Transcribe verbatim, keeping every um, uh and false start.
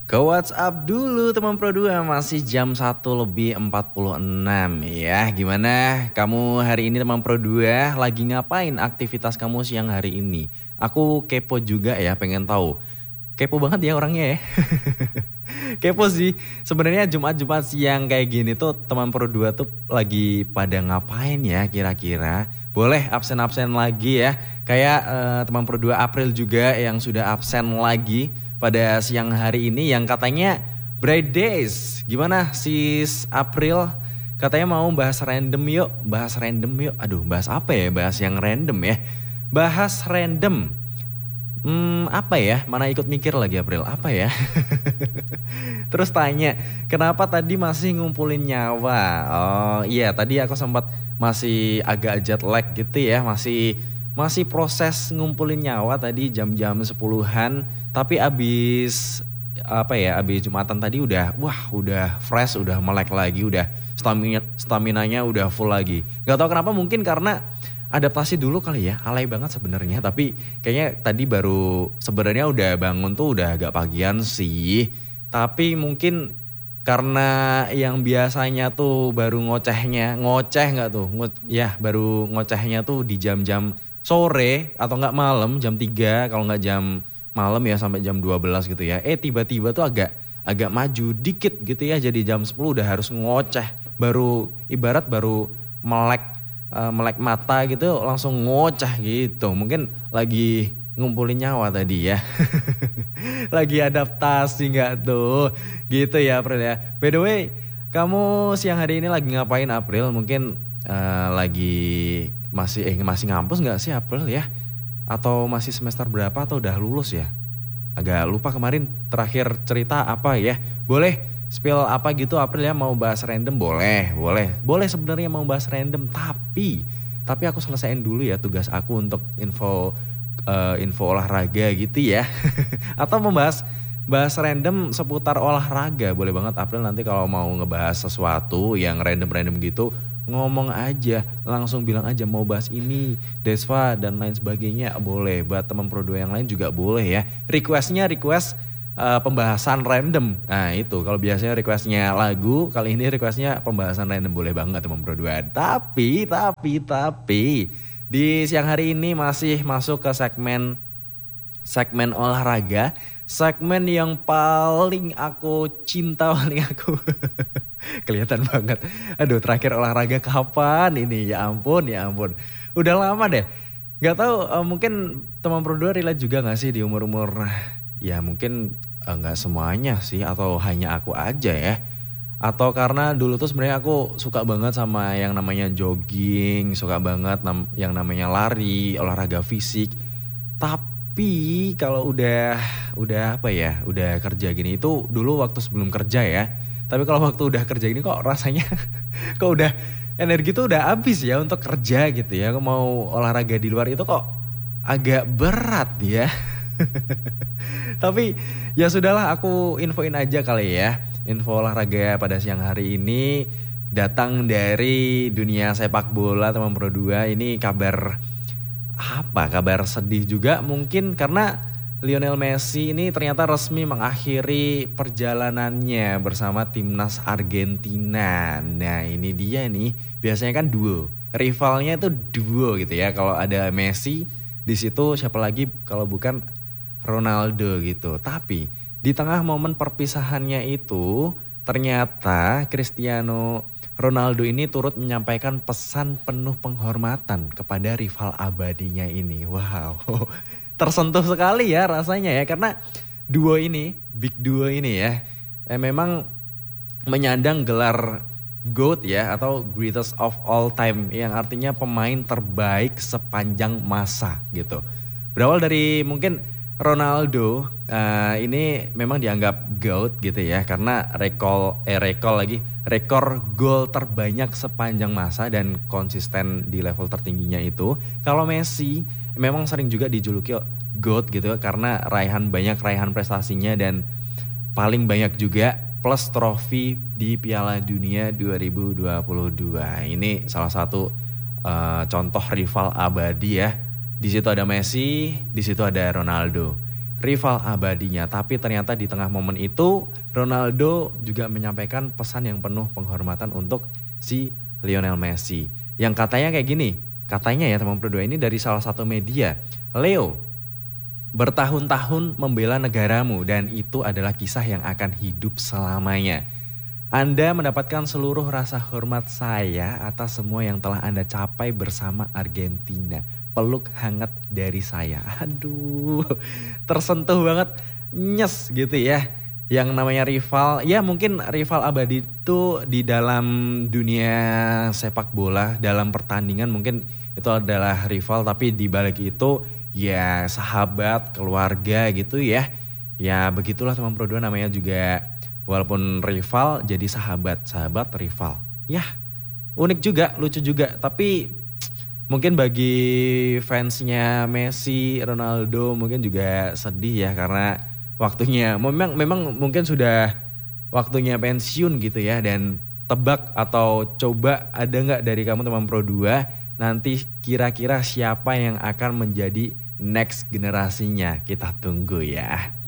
Ke WhatsApp dulu teman Pro dua, masih jam satu lebih empat puluh enam ya. Gimana kamu hari ini teman Pro dua, lagi ngapain aktivitas kamu siang hari ini? Aku kepo juga ya, pengen tahu. Kepo banget ya orangnya ya. Kepo sih. Sebenarnya Jumat-Jumat siang kayak gini tuh teman Pro dua tuh lagi pada ngapain ya kira-kira? Boleh absen-absen lagi ya. Kayak eh, teman Pro dua April juga yang sudah absen lagi pada siang hari ini yang katanya bright days. Gimana sis April? Katanya mau bahas random yuk, bahas random yuk. Aduh, bahas apa ya? Bahas yang random ya. Bahas random. Hmm, apa ya? Mana ikut mikir lagi April, apa ya? Terus tanya, kenapa tadi masih ngumpulin nyawa? Oh iya, tadi aku sempat masih agak jet lag gitu ya, masih masih proses ngumpulin nyawa tadi jam-jam sepuluhan. Tapi abis apa ya, abis Jumatan tadi udah, wah udah fresh, udah melek lagi, udah stamina staminanya udah full lagi. Gak tau kenapa, mungkin karena adaptasi dulu kali ya, alay banget sebenarnya. Tapi kayaknya tadi baru, sebenarnya udah bangun tuh udah agak pagian sih. Tapi mungkin karena yang biasanya tuh baru ngocehnya, ngoceh nggak tuh? Ngo, ya baru ngocehnya tuh di jam-jam sore atau nggak malam jam tiga, kalau nggak jam malam ya sampai jam dua belas gitu ya. Eh tiba-tiba tuh agak agak maju dikit gitu ya, jadi jam sepuluh udah harus ngoceh. Baru ibarat baru melek uh, melek mata gitu langsung ngoceh gitu. Mungkin lagi ngumpulin nyawa tadi ya. Lagi adaptasi nggak tuh? Gitu ya April ya. By the way, kamu siang hari ini lagi ngapain April? Mungkin uh, lagi masih eh masih ngampus nggak sih April ya? Atau masih semester berapa atau udah lulus ya? Agak lupa kemarin terakhir cerita apa ya. Boleh spill apa gitu April ya, mau bahas random boleh, boleh. Boleh sebenarnya mau bahas random, tapi tapi aku selesaiin dulu ya tugas aku untuk info uh, info olahraga gitu ya. Atau membahas bahas random seputar olahraga, boleh banget April. Nanti kalau mau ngebahas sesuatu yang random-random gitu, ngomong aja, langsung bilang aja mau bahas ini, Desva dan lain sebagainya, boleh. Buat teman Pro dua yang lain juga boleh ya. Requestnya request uh, pembahasan random. Nah itu, kalau biasanya requestnya lagu, kali ini requestnya pembahasan random, boleh banget teman Pro dua. Tapi, tapi, tapi di siang hari ini masih masuk ke segmen segmen olahraga. Segmen yang paling aku cinta, paling aku kelihatan banget. Aduh, terakhir olahraga kapan ini? Ya ampun, ya ampun. Udah lama deh. Gak tahu, uh, mungkin teman Pro dua relate juga gak sih di umur-umur, ya mungkin uh, gak semuanya sih, atau hanya aku aja ya. Atau karena dulu tuh sebenarnya aku suka banget sama yang namanya jogging, suka banget nam- yang namanya lari, olahraga fisik. Tapi Tapi kalau udah udah apa ya, udah kerja gini, itu dulu waktu sebelum kerja ya. Tapi kalau waktu udah kerja gini kok rasanya kok udah energi tuh udah habis ya untuk kerja gitu ya. Mau olahraga di luar itu kok agak berat ya. Tapi ya sudahlah, aku infoin aja kali ya. Info olahraga pada siang hari ini datang dari dunia sepak bola teman Pro dua. Ini kabar apa, kabar sedih juga mungkin, karena Lionel Messi ini ternyata resmi mengakhiri perjalanannya bersama timnas Argentina. Nah ini dia nih, biasanya kan duo, rivalnya itu duo gitu ya. Kalau ada Messi di situ siapa lagi kalau bukan Ronaldo gitu. Tapi di tengah momen perpisahannya itu ternyata Cristiano Ronaldo ini turut menyampaikan pesan penuh penghormatan kepada rival abadinya ini. Wow, tersentuh sekali ya rasanya ya, karena duo ini, big duo ini ya, eh, memang menyandang gelar GOAT ya, atau greatest of all time, yang artinya pemain terbaik sepanjang masa gitu. Berawal dari mungkin Ronaldo uh, ini memang dianggap GOAT gitu ya, karena rekor eh rekor lagi rekor gol terbanyak sepanjang masa dan konsisten di level tertingginya itu. Kalau Messi memang sering juga dijuluki GOAT gitu karena raihan banyak raihan prestasinya dan paling banyak juga plus trofi di Piala Dunia dua ribu dua puluh dua. Ini salah satu uh, contoh rival abadi ya. Di situ ada Messi, di situ ada Ronaldo. rival abadinya. Tapi ternyata di tengah momen itu Ronaldo juga menyampaikan pesan yang penuh penghormatan untuk si Lionel Messi. Yang katanya kayak gini, katanya ya teman berdua ini dari salah satu media. Leo, bertahun-tahun membela negaramu dan itu adalah kisah yang akan hidup selamanya. Anda mendapatkan seluruh rasa hormat saya atas semua yang telah Anda capai bersama Argentina. Peluk hangat dari saya. Aduh, tersentuh banget, nyes gitu ya. Yang namanya rival, ya mungkin rival abadi itu di dalam dunia sepak bola, dalam pertandingan mungkin itu adalah rival. Tapi di balik itu ya sahabat, keluarga gitu ya. Ya begitulah teman Pro dua, namanya juga walaupun rival jadi sahabat, sahabat rival. Ya unik juga, lucu juga. Tapi mungkin bagi fansnya Messi, Ronaldo mungkin juga sedih ya karena waktunya memang memang mungkin sudah waktunya pensiun gitu ya. Dan tebak atau coba ada nggak dari kamu teman Pro dua nanti kira-kira siapa yang akan menjadi next generasinya? Kita tunggu ya.